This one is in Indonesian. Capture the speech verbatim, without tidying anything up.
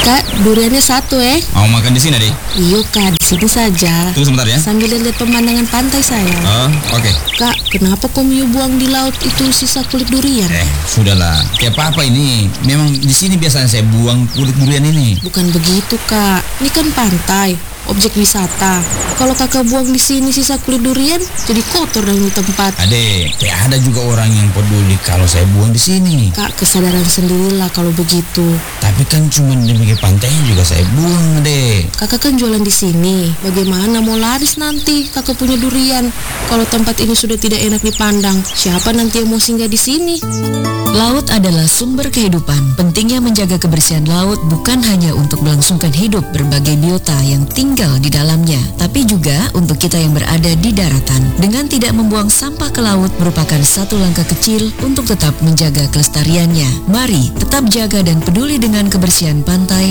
Kak, duriannya satu eh. Mau makan di sini, Dek? Iyo Kak, di sini saja. Tunggu sebentar ya. Sambil lihat pemandangan pantai saya. Oh, oke. Okay. Kak, kenapa kau Miu buang di laut itu sisa kulit durian? Eh, sudahlah. Ya apa-apa ini. Memang di sini biasanya saya buang kulit durian ini. Bukan begitu Kak. Ini kan pantai, objek wisata. Kalau kakak buang di sini sisa kulit durian, jadi kotor dalam tempat. Adek, ya ada juga orang yang peduli kalau saya buang di sini. Kak, kesadaran sendirilah kalau begitu. Tapi kan cuma di pinggir pantainya juga saya buang, Adek. Kakak kan jualan di sini. Bagaimana mau laris nanti kakak punya durian? Kalau tempat ini sudah tidak enak dipandang, siapa nanti yang mau singgah di sini? Laut adalah sumber kehidupan. Pentingnya menjaga kebersihan laut bukan hanya untuk melangsungkan hidup berbagai biota yang tinggal di dalamnya, tapi juga untuk kita yang berada di daratan. Dengan tidak membuang sampah ke laut merupakan satu langkah kecil untuk tetap menjaga kelestariannya. Mari tetap jaga dan peduli dengan kebersihan pantai